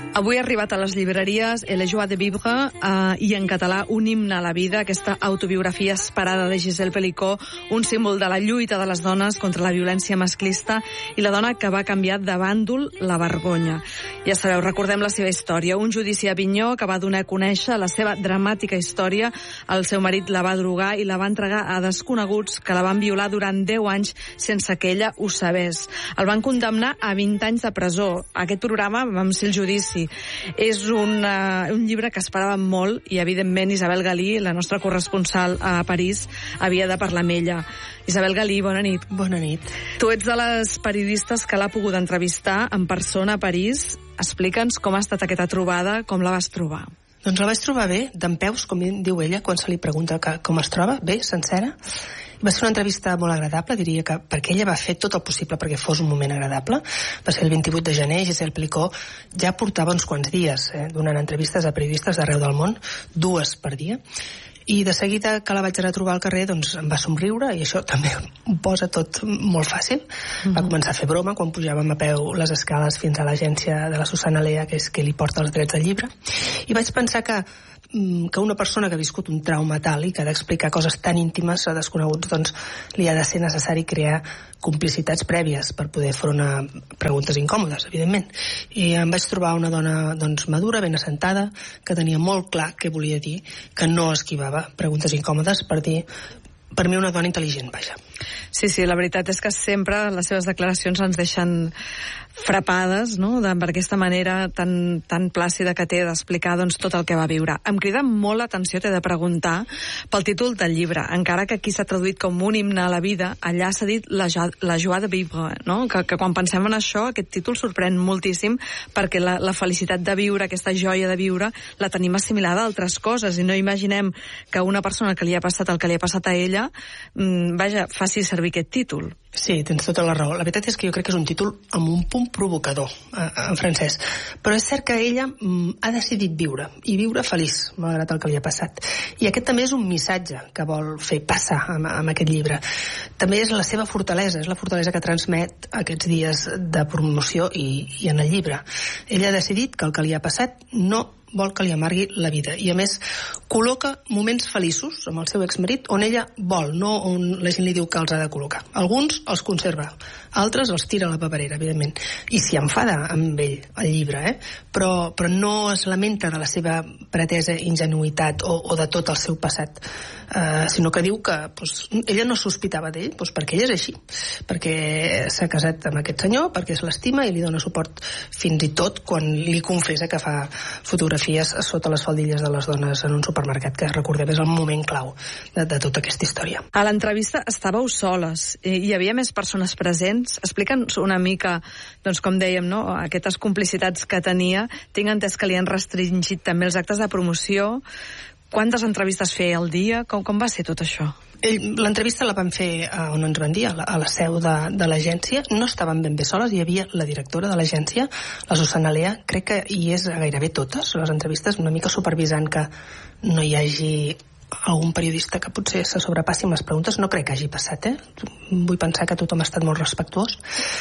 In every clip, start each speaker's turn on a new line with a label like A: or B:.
A: Avui ha arribat a les llibreries La joie de vivre i en català Un himne a la vida, aquesta autobiografia esperada de Gisèle Pelicot, un símbol de la lluita de les dones contra la violència masclista i la dona que va canviar de bàndol la vergonya. Ja sabeu, recordem la seva història. Un judici a Avinyó que va donar a conèixer la seva dramàtica història. El seu marit la va drogar i la va entregar a desconeguts que la van violar durant 10 anys sense que ella ho sabés. El van condemnar a 20 anys de presó. Aquest programa vam ser el judici. És un llibre que esperàvem molt i, evidentment, Isabel Galí, la nostra corresponsal a París, havia de parlar amb ella. Isabel Galí, bona nit.
B: Bona nit.
A: Tu ets de les periodistes que l'ha pogut entrevistar en persona a París. Explica'ns com ha estat aquesta trobada, com la vas trobar.
B: Doncs la vaig trobar bé, dempeus, com diu ella, quan se li pregunta com es troba, bé, sencera. Va ser una entrevista molt agradable, diria que perquè ella va fer tot el possible perquè fos un moment agradable. Va ser el 28 de gener, Gisèle Pelicot ja portava uns quants dies donant entrevistes a periodistes d'arreu del món, 2 per dia, i de seguida que la vaig anar a trobar al carrer doncs em va somriure i això també ho posa tot molt fàcil. Va començar a fer broma quan pujàvem a peu les escales fins a l'agència de la Susana Lea, que és qui li porta els drets del llibre, i vaig pensar que una persona que ha viscut un trauma tal i que ha d'explicar coses tan íntimes a desconeguts, doncs li ha de ser necessari crear complicitats prèvies per poder fer una preguntes incòmodes, evidentment. I em vaig trobar una dona doncs madura, ben assentada, que tenia molt clar què volia dir, que no esquivava preguntes incòmodes, per mi una dona intel·ligent, vaja.
A: Sí, la veritat és que sempre les seves declaracions ens deixen frapades, no?, per aquesta manera tan plàcida que té d'explicar doncs, tot el que va viure. Em crida molt l'atenció, t'he de preguntar, pel títol del llibre. Encara que aquí s'ha traduït com Un himne a la vida, allà s'ha dit la joie de vivre, no? Que quan pensem en això, aquest títol sorprèn moltíssim, perquè la felicitat de viure, aquesta joia de viure, la tenim assimilada a altres coses, i no imaginem que una persona que li ha passat el que li ha passat a ella, faci servir aquest títol.
B: Sí, tens tota la raó. La veritat és que jo crec que és un títol amb un punt provocador en francès, però és cert que ella ha decidit viure, i viure feliç, malgrat el que li ha passat. I aquest també és un missatge que vol fer passar amb aquest llibre. També és la seva fortalesa, és la fortalesa que transmet aquests dies de promoció i en el llibre. Ella ha decidit que el que li ha passat no vol que li amargui la vida, i a més col·loca moments feliços amb el seu exmarit on ella vol, no on la gent li diu que els ha de col·locar. Alguns els conserva, altres els tira a la paperera, evidentment, i s'hi enfada amb ell el llibre, però no es lamenta de la seva pretesa ingenuïtat o de tot el seu passat, sinó que diu que ella no sospitava d'ell perquè ell és així, perquè s'ha casat amb aquest senyor, perquè es l'estima i li dona suport fins i tot quan li confessa que fa fotografies sota les faldilles de les dones en un supermercat, que recordem és el moment clau de tota aquesta història.
A: A l'entrevista estàveu soles, hi havia més persones presents. Explica'ns una mica, doncs com dèiem, no?, aquestes complicitats que tenia. Tinc entès que li han restringit també els actes de promoció. Quantes entrevistes feia al dia? Com va ser tot això?
B: L'entrevista la vam fer on ens van dir, a la seu de l'agència. No estaven ben bé soles, hi havia la directora de l'agència, la Susana Lea, crec que hi és gairebé totes les entrevistes, una mica supervisant que no hi hagi algun periodista que potser se sobrepassi amb les preguntes. No crec que hagi passat, vull pensar que tothom ha estat molt respectuós.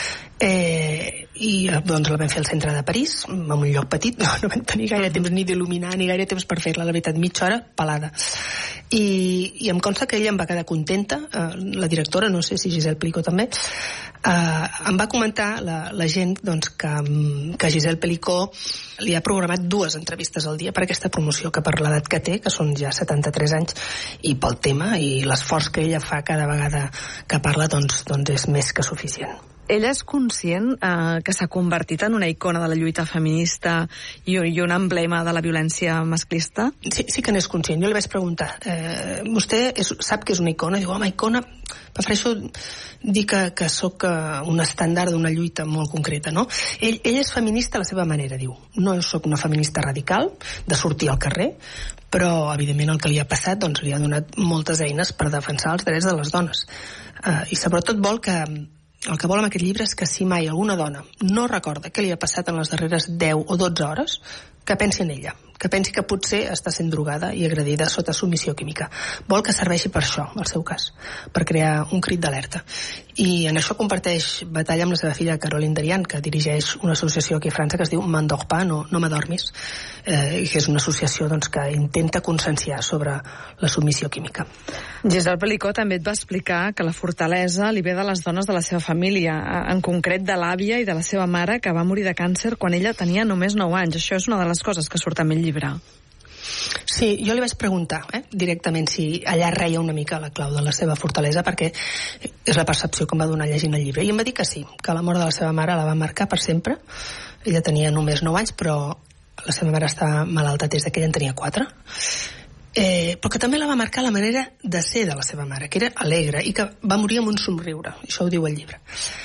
B: I doncs la vam fer al centre de París, en un lloc petit, no vam tenir gaire temps ni d'il·luminar ni gaire temps per fer-la, la veritat, mitja hora pelada. I em consta que ella em va quedar contenta, la directora, no sé si Gisèle Pelicot també, em va comentar la gent doncs, que Gisèle Pelicot li ha programat 2 entrevistes al dia per aquesta promoció, que per l'edat que té, que són ja 73 anys, i pel tema i l'esforç que ella fa cada vegada que parla, doncs és més que suficient.
A: Ella és conscient que s'ha convertit en una icona de la lluita feminista i un emblema de la violència masclista?
B: Sí que n'és conscient. Jo li vaig preguntar, vostè sap que és una icona? Diu, home, icona, prefereixo dir que sóc un estàndard d'una lluita molt concreta, no? Ella és feminista a la seva manera, diu. No sóc una feminista radical, de sortir al carrer, però, evidentment, el que li ha passat li ha donat moltes eines per defensar els drets de les dones. I, sobretot, vol que el que vol amb aquest llibre és que si mai alguna dona no recorda què li ha passat en les darreres 10 o 12 hores, que pensi en ella, que pensi que potser està sent drogada i agredida sota submissió química. Vol que serveixi per això, el seu cas, per crear un crit d'alerta. I en això comparteix batalla amb la seva filla Caroline Derian, que dirigeix una associació aquí a França que es diu M'endors pas, no m'adormis, que és una associació doncs, que intenta conscienciar sobre la submissió química.
A: Gisèle Pelicot també et va explicar que la fortalesa li ve de les dones de la seva família, en concret de l'àvia i de la seva mare, que va morir de càncer quan ella tenia només 9 anys. Això és una de les coses que surt en el llibre.
B: Sí, jo li vaig preguntar directament si allà reia una mica la clau de la seva fortalesa, perquè és la percepció que em va donar llegint el llibre. I em va dir que sí, que la mort de la seva mare la va marcar per sempre. Ella tenia només 9 anys, però la seva mare està malalta des que ella en tenia 4. Però que també la va marcar la manera de ser de la seva mare, que era alegre i que va morir amb un somriure. Això ho diu el llibre.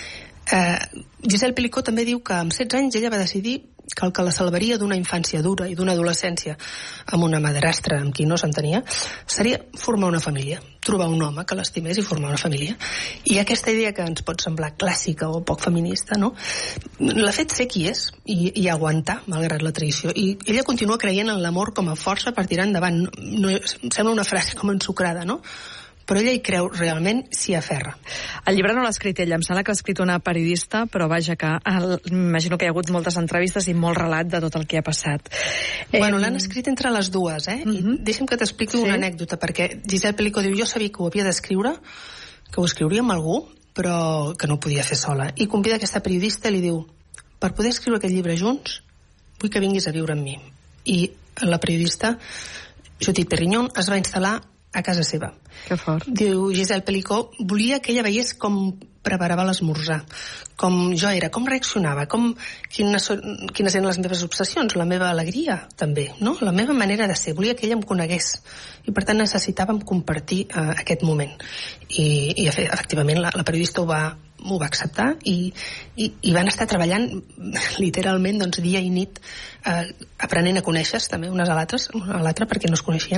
B: Gisèle Pelicot també diu que amb 16 anys ella va decidir que el que la salvaria d'una infància dura i d'una adolescència amb una madrastra amb qui no s'entenia seria formar una família, trobar un home que l'estimés i formar una família. I aquesta idea que ens pot semblar clàssica o poc feminista, no? L'ha fet ser qui és i aguantar malgrat la traïció. I ella continua creient en l'amor com a força per tirar endavant. No, sembla una frase com ensucrada, no? Però ella hi creu realment, s'hi aferra.
A: El llibre no l'ha escrit ella, em sembla que l'ha escrit una periodista, però vaja que m'imagino que hi ha hagut moltes entrevistes i molt relat de tot el que ha passat.
B: Bueno, l'han escrit entre les dues, I deixa'm que t'expliqui una anècdota, perquè Gisèle Pelicot diu, jo sabia que ho havia d'escriure, que ho escriuria amb algú, però que no ho podia fer sola. I convida aquesta periodista i li diu, per poder escriure aquest llibre junts, vull que vinguis a viure amb mi. I la periodista, Judith Perrignon, es va instal·lar a casa seva.
A: Que fort.
B: Diu Gisèle Pelicot, volia que ella veiés com preparava l'esmorzar, com jo era, com reaccionava, quines eren les meves obsessions, la meva alegria també, no? La meva manera de ser. Volia que ella em conegués i per tant necessitàvem compartir aquest moment. I efectivament la periodista ho va acceptar i van estar treballant literalment doncs, dia i nit aprenent a conèixer-se també unes a l'altra perquè no es coneixien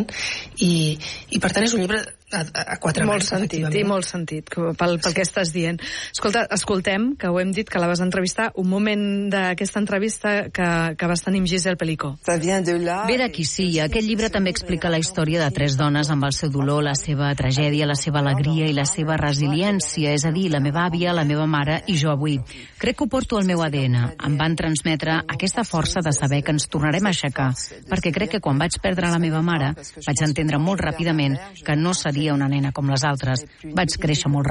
B: i per tant és un llibre a 4 mans.
A: Molt sentit pel que estàs dient. Escolta, escoltem, que ho hem dit, que la vas entrevistar, un moment d'aquesta entrevista que vas tenir amb Gisèle Pelicot.
C: Ve d'aquí, sí. Aquest llibre també explica la història de 3 dones amb el seu dolor, la seva tragèdia, la seva alegria i la seva resiliència, és a dir, la meva àvia, la meva mare i jo avui. Crec que ho porto al meu ADN. Em van transmetre aquesta força de saber que ens tornarem a aixecar, perquè crec que quan vaig perdre la meva mare vaig entendre molt ràpidament que no seria una nena com les altres. Vaig créixer molt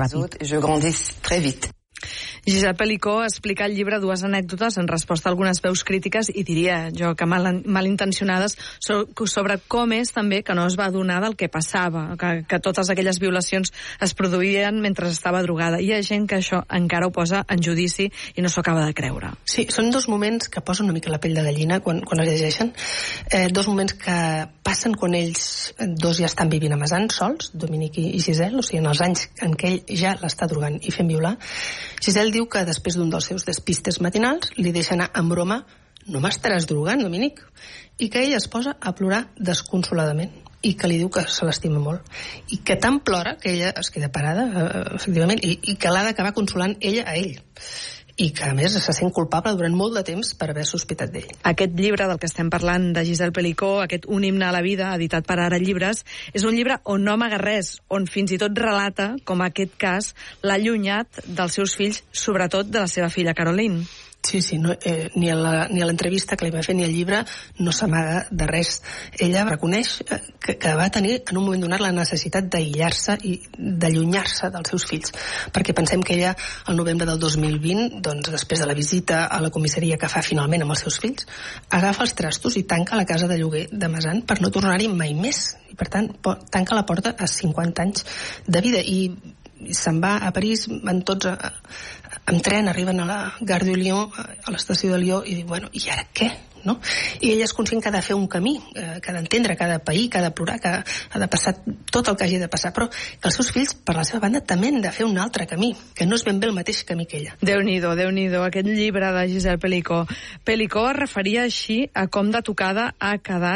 C: ràpid.
A: Gisèle Pelicot explica al llibre 2 anècdotes en resposta a algunes veus crítiques i diria jo que malintencionades sobre com és també que no es va adonar del que passava, que totes aquelles violacions es produïen mentre estava drogada. Hi ha gent que això encara ho posa en judici i no s'ho acaba de creure.
B: Sí, són 2 moments que posen una mica la pell de gallina quan es llegeixen. 2 moments que passen quan ells 2 ja estan vivint a Mesan sols, Dominique i Gisèle, o sigui, en els anys en què ell ja l'està drogant i fent violar. Gisèle diu que després d'un dels seus despistes matinals li deixa anar en broma «No m'estaràs drogant, Dominic?» i que ella es posa a plorar desconsoladament i que li diu que se l'estima molt i que tant plora que ella es queda parada efectivament i que l'ha d'acabar consolant ella a ell i que a més se sent culpable durant molt de temps per haver sospitat d'ell.
A: Aquest llibre del que estem parlant de Gisèle Pelicot, aquest Un himne a la vida, editat per Ara Llibres, és un llibre on no amaga res, on fins i tot relata com aquest cas l'ha allunyat dels seus fills, sobretot de la seva filla Caroline.
B: Sí, no, ni a l'entrevista que li va fer ni al llibre no s'amaga de res. Ella reconeix que va tenir en un moment donat la necessitat d'aïllar-se i d'allunyar-se dels seus fills, perquè pensem que ella al novembre del 2020, doncs després de la visita a la comissaria que fa finalment amb els seus fills, agafa els trastos i tanca la casa de lloguer de Mesan per no tornar-hi mai més i per tant tanca la porta a 50 anys de vida i se'n va a París, van tots en tren, arriben a la Gare de Lyon, a l'estació de Lió, i diu, bueno, i ara què? No? I ella és conscient que ha de fer un camí, que ha d'entendre, que ha de pair, que ha de plorar, que ha de passar tot el que hagi de passar, però que els seus fills, per la seva banda, també han de fer un altre camí, que no és ben bé el mateix camí que ella.
A: Déu-n'hi-do, aquest llibre de Gisèle Pelicot. Pelicot es referia així a com de tocada ha quedat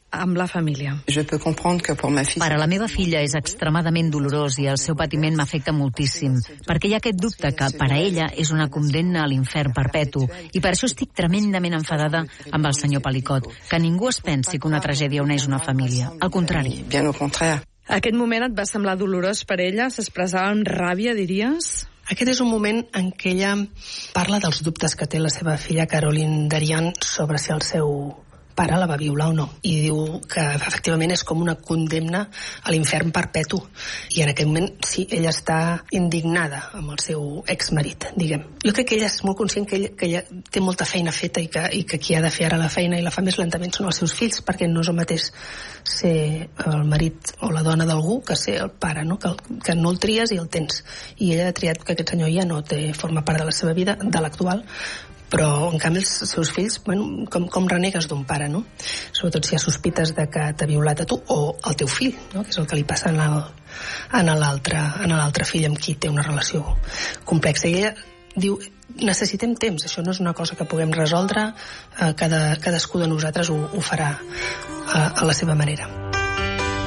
A: amb la família.
C: Per a la meva filla és extremadament dolorós i el seu patiment m'afecta moltíssim, perquè hi ha aquest dubte que per a ella és una condemna a l'infern perpetu, i per això estic tremendament enfadada amb el senyor Palicot, que ningú es pensi que una tragèdia uneix una família. Al contrari.
A: Aquest moment et va semblar dolorós per ella? S'expressava amb ràbia, diries?
B: Aquest és un moment en què ella parla dels dubtes que té la seva filla Caroline Darian sobre si el seu pare la va violar o no, i diu que efectivament és com una condemna a l'infern perpetu, i en aquest moment sí, ella està indignada amb el seu exmarit, diguem. Jo crec que ella és molt conscient que ella té molta feina feta i que qui ha de fer ara la feina i la fa més lentament són els seus fills, perquè no és el mateix ser el marit o la dona d'algú que ser el pare, no? Que no el tries i el tens, i ella ha triat que aquest senyor ja no forma part de la seva vida, de l'actual, però en canvi els seus fills, bueno, com renegues d'un pare, no? Sobretot si hi ha sospites de que t'ha violat a tu o al teu fill, no? Que és el que li passa a l'altre fill amb qui té una relació complexa. I ella diu, necessitem temps, això no és una cosa que puguem resoldre, cadascú de nosaltres ho farà a la seva manera.